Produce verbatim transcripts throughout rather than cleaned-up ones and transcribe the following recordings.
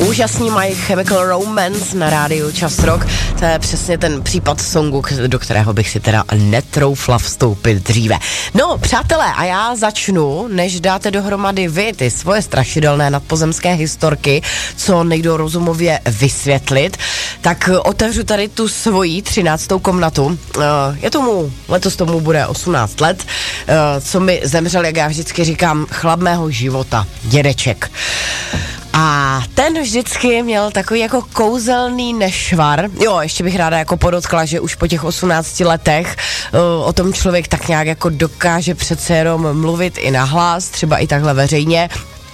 Úžasný My Chemical Romance na rádiu Čas Rock. To je přesně ten případ songu, do kterého bych si teda netroufla vstoupit dříve. No, přátelé, a já začnu, než dáte dohromady vy ty svoje strašidelné nadpozemské historky, co nejdou rozumově vysvětlit, tak otevřu tady tu svoji třináctou komnatu. Je tomu, letos tomu bude osmnáct let, co mi zemřel, jak já vždycky říkám, chlap mého života, dědeček. A ten vždycky měl takový jako kouzelný nešvar. Jo, ještě bych ráda jako podotkla, že už po těch osmnácti letech uh, o tom člověk tak nějak jako dokáže přece jenom mluvit i nahlas, třeba i takhle veřejně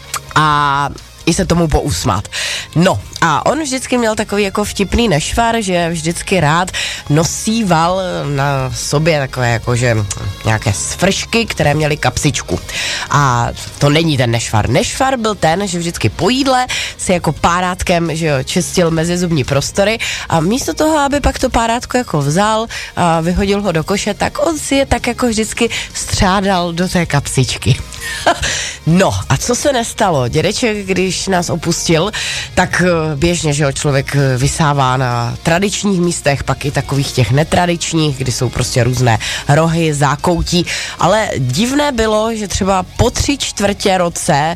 a i se tomu pousmát. No a on vždycky měl takový jako vtipný nešvar, že vždycky rád nosíval na sobě takové jako, že nějaké svršky, které měly kapsičku. A to není ten nešvar. Nešvar byl ten, že vždycky po jídle si jako párátkem, že jo, čistil mezizubní prostory a místo toho, aby pak to párátko jako vzal a vyhodil ho do koše, tak on si je tak jako vždycky střádal do té kapsičky. No a co se nestalo? Dědeček, když nás opustil, tak běžně, že jo, člověk vysává na tradičních místech, pak i takových těch netradičních, kdy jsou prostě různé rohy, zákoutí, ale divné bylo, že třeba po tři čtvrtě roce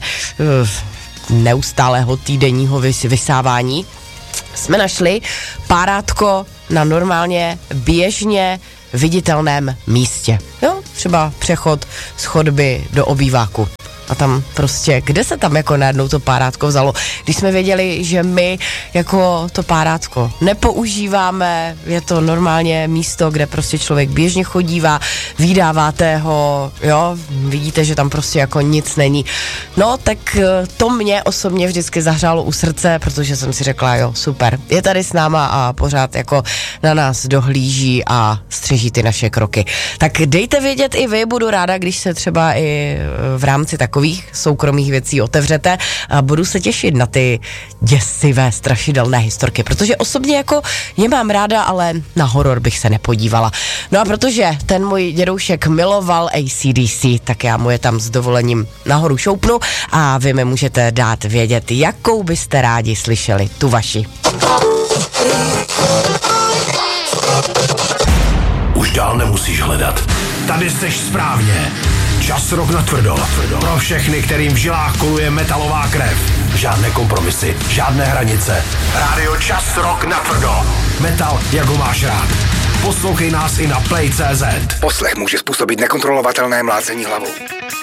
neustálého týdenního vysávání jsme našli párátko na normálně běžně viditelném místě. Jo, třeba přechod z chodby do obýváku. A tam prostě, kde se tam jako najednou to párátko vzalo? Když jsme věděli, že my jako to párátko nepoužíváme, je to normálně místo, kde prostě člověk běžně chodívá, vydáváte ho, jo, vidíte, že tam prostě jako nic není. No, tak to mě osobně vždycky zahřálo u srdce, protože jsem si řekla, jo, super, je tady s náma a pořád jako na nás dohlíží a střeží ty naše kroky. Tak dejte vědět i vy, budu ráda, když se třeba i v rámci takových soukromých věcí otevřete a budu se těšit na ty děsivé, strašidelné historky, protože osobně jako je mám ráda, ale na horor bych se nepodívala. No a protože ten můj dědoušek miloval A C D C, tak já mu je tam s dovolením nahoru šoupnu a vy mi můžete dát vědět, jakou byste rádi slyšeli, tu vaši. Už dál nemusíš hledat. Tady seš správně. Čas Rock natvrdo. Pro všechny, kterým v žilách koluje metalová krev. Žádné kompromisy, žádné hranice. Rádio Čas Rock natvrdo. Metal, jak ho máš rád. Poslouchej nás i na play tečka cé zet. Poslech může způsobit nekontrolovatelné mlácení hlavou.